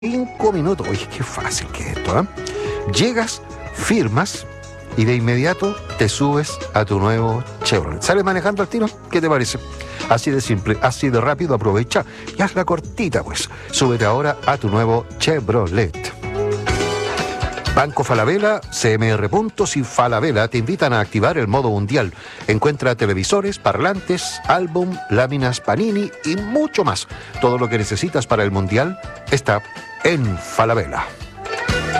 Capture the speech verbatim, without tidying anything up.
Cinco minutos. Oye, qué fácil que es esto, ¿eh? Llegas, firmas y de inmediato te subes a tu nuevo Chevrolet. ¿Sales manejando al tiro? ¿Qué te parece? Así de simple, así de rápido, aprovecha y hazla cortita, pues. Súbete ahora a tu nuevo Chevrolet. Banco Falabella, C M R Puntos y Falabella te invitan a activar el modo mundial. Encuentra televisores, parlantes, álbum, láminas Panini y mucho más. Todo lo que necesitas para el mundial está en Falabella.